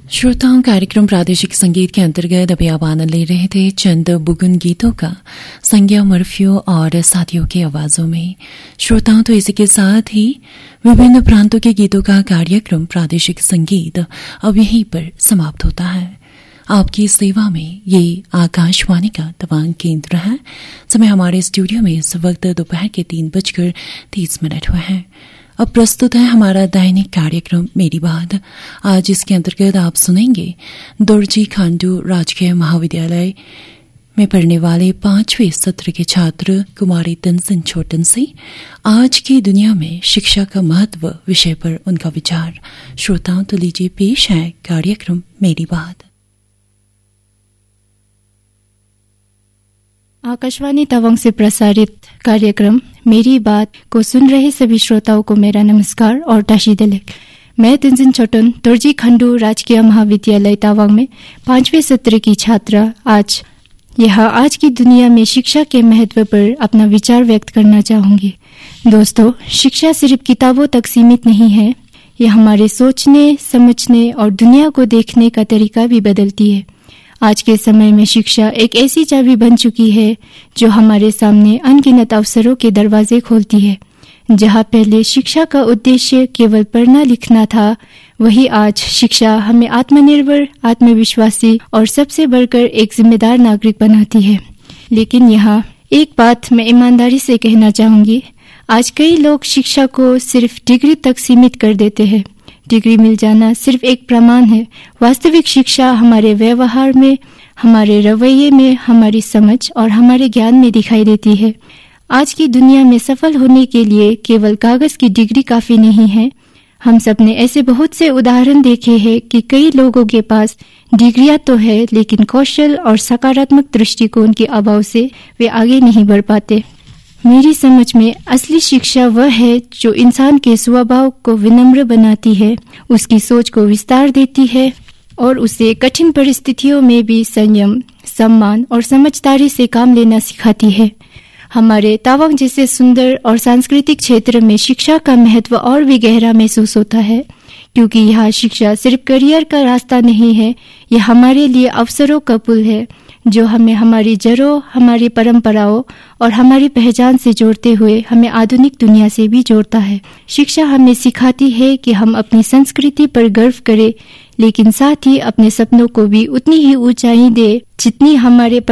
श्रोताओं, कार्यक्रम प्रादेशिक संगीत के अंतर्गत अभी आप आनंद ले रहे थे चंद बुगुन गीतों का संज्ञा मर्फियों और साथियों की आवाजों में। श्रोताओं, तो इसी के साथ ही विभिन्न प्रांतों के गीतों का कार्यक्रम प्रादेशिक संगीत अब यहीं पर समाप्त होता है। आपकी सेवा में ये आकाशवाणी का तवांग केंद्र है। समय हमारे स्टूडियो में इस वक्त दोपहर के 3:30 हुए हैं। अब प्रस्तुत है हमारा दैनिक कार्यक्रम मेरी बात। आज इसके अंतर्गत आप सुनेंगे दोरजी खांडू राजकीय महाविद्यालय में पढ़ने वाले 5वें सत्र के छात्र कुमारी तंसिन छोटन से आज की दुनिया में शिक्षा का महत्व विषय पर उनका विचार। श्रोताओं, तो लीजिए पेश है कार्यक्रम मेरी बात। आकाशवाणी तवांग से प्रसारित कार्यक्रम मेरी बात को सुन रहे सभी श्रोताओं को मेरा नमस्कार और टाशी दिलक। मैं तंजिन छोटन दोरजी खंडू राजकीय महाविद्यालय तवांग में 5वें सत्र की छात्रा आज की दुनिया में शिक्षा के महत्व पर अपना विचार व्यक्त करना चाहूंगी। दोस्तों, शिक्षा सिर्फ किताबों तक सीमित नहीं है, यह हमारे सोचने, समझने और दुनिया को देखने का तरीका भी बदलती है। आज के समय में शिक्षा एक ऐसी चाबी बन चुकी है जो हमारे सामने अनगिनत अवसरों के दरवाजे खोलती है। जहां पहले शिक्षा का उद्देश्य केवल पढ़ना लिखना था, वही आज शिक्षा हमें आत्मनिर्भर, आत्मविश्वासी और सबसे बढ़कर एक जिम्मेदार नागरिक बनाती है। लेकिन यहाँ एक बात मैं ईमानदारी से कहना चाहूंगी, आज कई लोग शिक्षा को सिर्फ डिग्री तक सीमित कर देते हैं। डिग्री मिल जाना सिर्फ एक प्रमाण है। वास्तविक शिक्षा हमारे व्यवहार में, हमारे रवैये में, हमारी समझ और हमारे ज्ञान में दिखाई देती है। आज की दुनिया में सफल होने के लिए केवल कागज की डिग्री काफी नहीं है। हम सब ने ऐसे बहुत से उदाहरण देखे हैं कि कई लोगों के पास डिग्रियां तो है, लेकिन कौशल और सकारात्मक दृष्टिकोण के अभाव से वे आगे नहीं बढ़ पाते। मेरी समझ में असली शिक्षा वह है जो इंसान के स्वभाव को विनम्र बनाती है, उसकी सोच को विस्तार देती है और उसे कठिन परिस्थितियों में भी संयम, सम्मान और समझदारी से काम लेना सिखाती है। हमारे तवांग जैसे सुंदर और सांस्कृतिक क्षेत्र में शिक्षा का महत्व और भी गहरा महसूस होता है, क्योंकि यहाँ शिक्षा सिर्फ करियर का रास्ता नहीं है, यह हमारे लिए अवसरों का पुल है जो हमें हमारी जड़ों, हमारी परंपराओं और हमारी पहचान से जोड़ते हुए हमें आधुनिक दुनिया से भी जोड़ता है। शिक्षा हमें सिखाती है कि हम अपनी संस्कृति पर गर्व करें, लेकिन साथ ही अपने सपनों को भी उतनी ही ऊंचाई दे जितनी हमारे